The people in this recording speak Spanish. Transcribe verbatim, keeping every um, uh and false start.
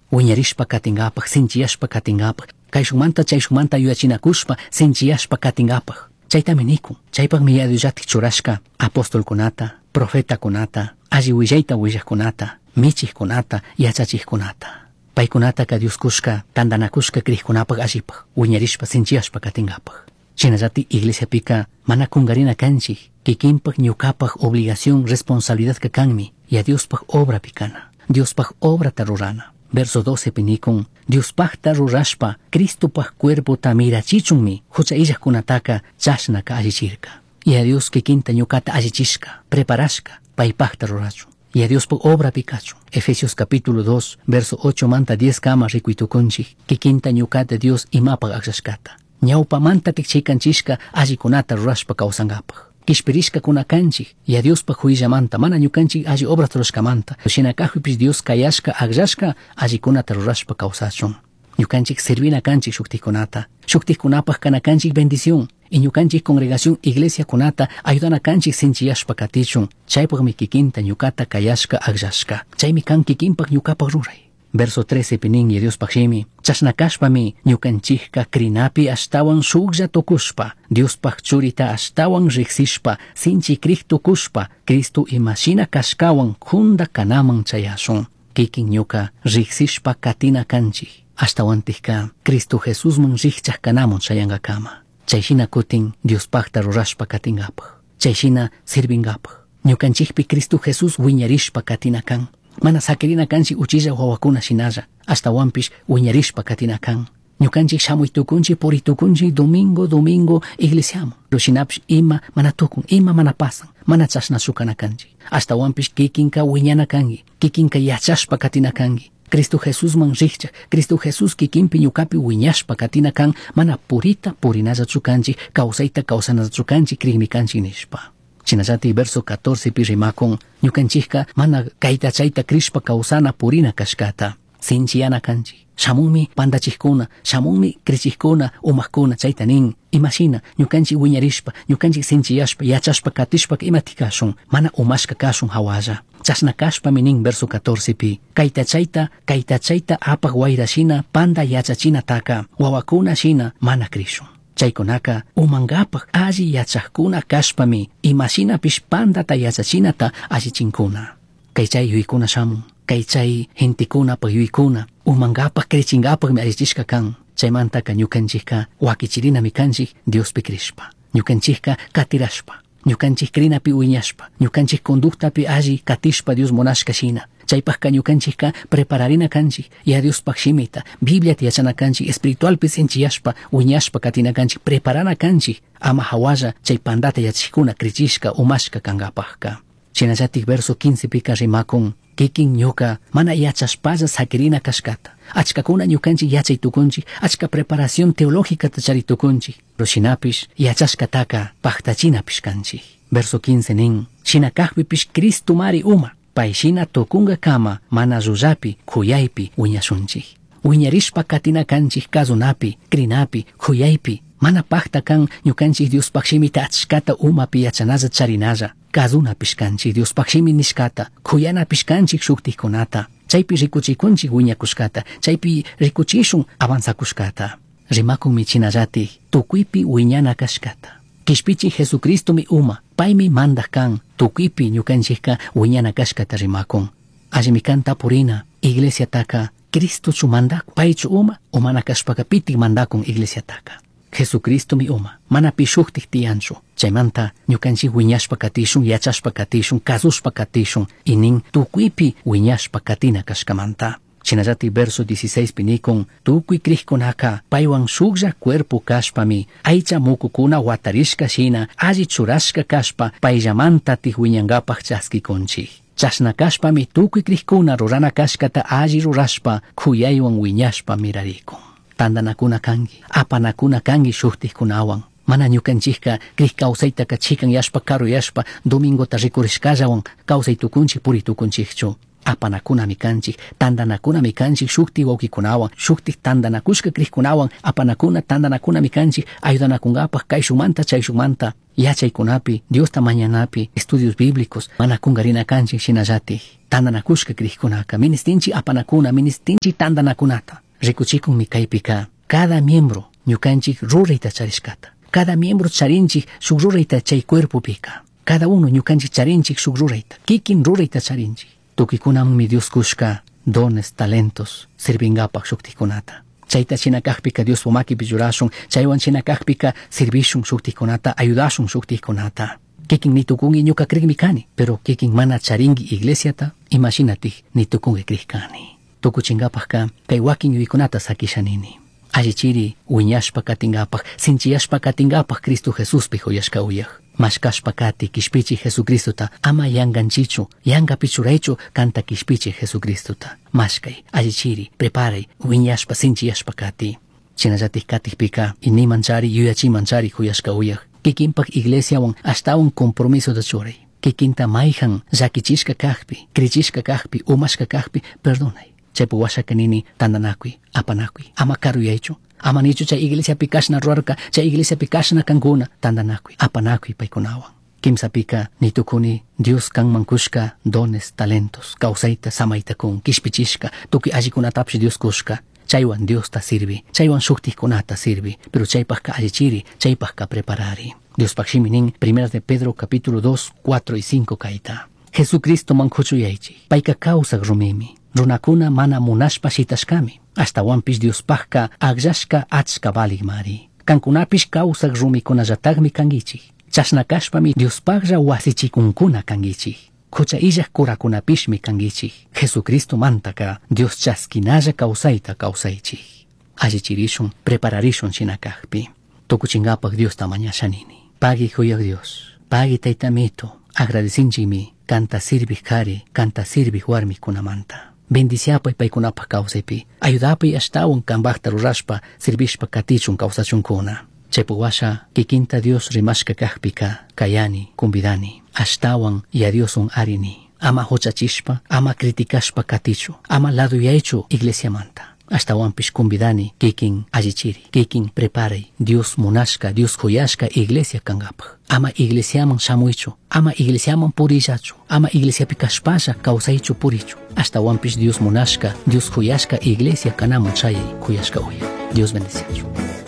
wiñarishpa katingapaj, sinchiyashpa katingapaj, kayshunmanta chayshunmanta yuyachinakushpa sinchiyashpa katingapaj. Chaytami nikun, chaypaqmi yadullatij churashka apostolkunata, profetakunata, alli willayta willaqkunata, michijkunata, yachachijkunata. Paykunata Dios kushka, tandanakushka kriqkunapaq allipaq, wiñarishpa sinchiyashpa katingapaj. Chinallatik iglesia pika mana kungarina kanchik, kikinpaq ñukapaq obligación, responsabilidad ka kanmi, ya Diospaq obra pikana, Diospaq obra ta rurana. Verso doce pinikun, Diospaqta rurashpa, Cristopaq cuerpo ta mirachichunmi, hucha illaqkunataka chashnaka allichirka. Ya Dios kikinta ñukata allichishka, preparashka, paypaqta rurachun. Y a Dios por obra Pikachu. Efesios capítulo dos, verso ocho manta diez kama rikuitukunchik, kikinta ñukata Dios imapaq akshashkata. Ñawpa manta tikchaykanchishka allikunata rurashpa kawsangapaq. Kishpirishka kunakanchik, y a Dios pa huillamanta, mana ñukanchik alli obra rurashkamanta. Shinakajpis Dios kayashka agrashka allikunata rurashpa kawsachun. Ñukanchik servina kanchik shuktikunata. Shuktikunapaq kanakanchik bendición. Y ñukanchik congregación iglesia kunata ayudana kanchik sinchiyashpa katichun. Chaypaqmi kikinta ñukata kayashka agrashka. Chaymi kan kikinpaq ñukapaq ruray. Verso trece pinin y Dios paqshimi. Chashnakashpami ñukanchikka krinapi ashtawan shuklla tokushpa. Dios paq churita ashtawan riksishpa. Sinchi krik tokushpa. Cristo imashina kashkawan kunda kanaman chayashun. Kikin ñuka riksishpa katina kanchik. Ashtawantikka Cristo Jesusman rikchaq kanamun chayanga kama. Chayshina kutin Diospaqta rurashpa katingapaq. Chayshina sirvingapaq. Ñukanchikpi Cristo Jesús wiñarishpa katina kan. Mana sakirina kanchik uchilla wawakuna shinalla. Ashtawanpish wiñarishpa katina kan. Ñukanchik shamuytukunchik puritukunchik domingo domingo iglesiamun. Rushinapish ima mana tukun, ima mana pasan, mana chashnashukana kanchik. Ashtawanpish kikinka wiñana kangi, kikinka yachashpa katina kangi. Cristo Jesús man rikchaq, Cristo Jesús kikinpi ñukapi wiñashpa katina kan, mana purita purinalla chukanchik, kawsayta kawsanalla chukanchik, krikmi kanchik nishpa. Chinallatik verso catorce pi rimakun, ñukanchikka mana kayta chayta krishpa kawsana purina kashkata, sinchiyana kanchik. Shamunmi pandachikuna, shamunmi krichikuna, umaqkuna chayta nin, imashina, ñukanchik wiñarishpa, ñukanchik sinchiyashpa, yachashpa katishpa imati kashun, mana umashka kashun hawalla. Chasnakashpa minin verso catorce pi. Kaita chayta, kaita chayta apaq wayrashina panda yachachina taka, wawakuna shina mana krishun. Chaykunaka umangapaq alli yachaqkuna kashpami, imashina pish pandata yachachinata allichinkuna. Kay chay yuykuna shamun, kay chay hintikuna paq yuykuna, umangapaq krichingapaq mi allichishka kan. Chaymantaka ñukanchikka wakichirina mi kanchik Diospi krishpa. Ñukanchikka katirashpa. Ñukanchik krinapi wiñashpa, ñukanchik conductapi alli katishpa Dios monashka shina. Chaypaqka ñukanchikka prepararina kanchik, ya Diospaq shimita, Biblia yachana kanchik, espiritualpi sinchiyashpa, wiñashpa katina kanchik, preparana kanchik, ama hawalla chay pandata yachikuna krichishka umashka kangapaqka. Chinallatik verso quince pika rimakun, kikin ñuka mana yachashpalla sakirina kashkata. Achkakuna ñukanchik yachaytukunchik, achka preparación teológica tacharitukunchik. Rushinapish yachashkataka paktachinapish kanchik. Verso quince nin, shinakajpipish Cristo mari uma, payshina tokunga kama mana rullapi, kuyaypi wiñashunchik. Wiñarishpa katina kanchik kazunapi, krinapi, kuyaypi, mana pakta kan ñukanchik Diospaq shimita achkata umapi yachanalla charinalla. Kazunapish kanchik Diospaq shimi nishkata, kuyanapish kanchik shuktikunata. Chaypi rikuchikunchik wiñakushkata, chaypi rikuchishun avanzakushkata. Rimakunmi chinallatik, tukuypi wiñana kashkata. Kishpichik Jesucristo mi uma, paymi mandak kan, tukuypi ñukanchikka wiñana kashkata rimakun. Allimi kanta purina, iglesia taka, Cristo chu mandaku, paychu uma, umana kashpaka pitik mandakun iglesia taka. Jesucristo mi uma, mana pishuktik tiyanchu. Chaymanta ñukanchik wiñashpa katishun, yachashpa katishun, kazushpa katishun, inin tukuypi wiñashpa katina kashkamanta. Chinallatik verso dieciséis pinikun, tukuy krikkunaka paywan shuklla cuerpo kashpami, aycha mukukuna watarishka shina, alli churashka kashpa, payllamanta tik wiñangapaq chaskikunchik. Chashna kashpami tukuy krikkuna rurana kashkata alli rurashpa, kuyaywan wiñashpa mirarikun. Tandanakuna kangi, apanakuna kangi shuktikkunawan. Mana ñukanchikka krik kawsayta kachikan yashpa karu yashpa domingota rikurishkallawan kawsaytukunchik puritukunchikchu. apanakunami kanchik, tandanakunami kanchik, shukti wawkikunawan, shukti tandanakushka krikkunawan, apanakuna tandanakunami kanchik, ayudanakungapak kayshunmanta chayshunmanta, yachaykunapi, Diosta mañanapi, estudios bíblicos, manakungarina kanchik shinallatik, tandanakushka krikkunaka, ministinchi apanakuna, ministinchi tandanakunata. Rikuchikunmi kaypika, cada miembro ñukanchik rurayta charishkata. Cada miembro charinchik shuk rurayta chay cuerpopika. Cada uno ñukanchik charinchik shuk rurayta. Kikin rurayta charinchik. Tukikunami Dios kushka dones, talentos, sirvingapak shuktikunata. Chayta chinakakpika Dios pumakipi llurashun, chaywan chinakakpika sirvishun shuktikunata, ayudashun shuktikunata. Kikin nitukungi ñuka krikmi kani, pero kikin mana charingi iglesiata, imaginatik nitukungi krikani. Tukuchingapaka kay wakin yuykunata sakishanini. Allichiri wiñashpa katingapak, sinchiyashpa katingapak Cristo Jesuspi huyashka uyaj. Mashkashpa kati kishpichi Jesucristota ama yanganchichu, yanga pichuraychu kanta kishpichi Jesucristota. Mashkay, allichiri, preparay, wiñashpa sinchiyashpa kati. Chinallatik katikpika ini manchari yuyachi manchari huyashka uyaj. Kikinpak iglesia wan hasta un compromiso de churay. Kikinta mayhan llakichishka kajpi, krichishka kajpi, umashka kajpi, perdonay. Chaypu washakanini tandanakui, apanakui, ama karuyaychu, ama nichu chay iglesia pikashna ruarka, chay iglesia pikashna kankuna, tandanakui, apanakui paykunawan. Kimsapika nitukuni Dios kanmankushka dones, talentos, kausayta samaytakun, kishpichishka, tuki allikunatapshi Dios kushka, chaywan Dios ta sirvi, chaywan shuktikunata sirvi, pero chaypajka allichiri, chaypajka preparari. Dios pakshiminin, primera de Pedro capítulo dos, cuatro y cinco kaita. Jesucristo mankuchuyaychi, payka kausak rumimi. Runakuna mana munashpa shitashkami. Hasta wanpish Dios pajka agllashka achka balik mari. Kankunapish kausak rumikunallatagmi kangichik. Chashnakashpami Dios paglla wasichikunkuna kangichik. Kucha illak kurakunapishmi kangichik. Jesucristo mantaka Dios chaskinalla kausayta kausaychik. Allichirishun, prepararishun shinakajpi. Tukuchingapak Dios tamañashanini. Pagi huyak Dios. Pagi taytamito. Agradesinchimi. Kanta sirvik kari, kanta sirvik warmi kunamanta. Bendiciapay paykunapak kawsaypi, ayudapay ashtawan kanbakta rurashpa, sirvishpa katichun kawsachunkuna. Chaypuwasha, kikinta Dios rimashka kajpika, kayani, kumbidani, ashtawan yadiosun arini. Ama hochachishpa, ama kritikashpa katichu, ama laduyaychu iglesia manta. Hasta wampish kumbidani, kikin allichiri, kikin preparay, Dios munashka, Dios huyashka iglesia kangapaj. Ama iglesiaman shamuychu, ama iglesiaman purillachu, ama iglesia pikashpasha kausaychu purichu. Hasta wampish Dios munashka, Dios huyashka iglesia kanamun chayay, huyashka uya. Dios bendiciones.